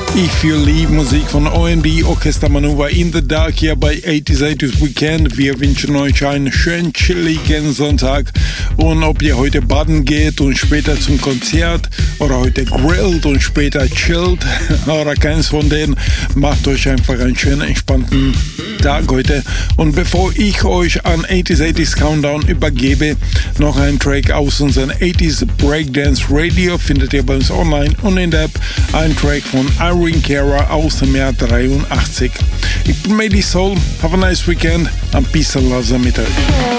Ich für Liebe Musik von OMD Orchester Maneuver in the Dark hier bei 80s Weekend. Wir wünschen euch einen schönen chilligen Sonntag. Und ob ihr heute baden geht und später zum Konzert oder heute grillt und später chillt oder keins von denen, macht euch einfach einen schönen, entspannten Tag heute. Und bevor ich euch an 80s Countdown übergebe, noch ein Track aus unserem 80s Breakdance Radio findet ihr bei uns online und in der App. Ein Track von Irene Cara aus dem Jahr 83. Ich bin Mady Soul. Have a nice weekend and peace and love damit euch.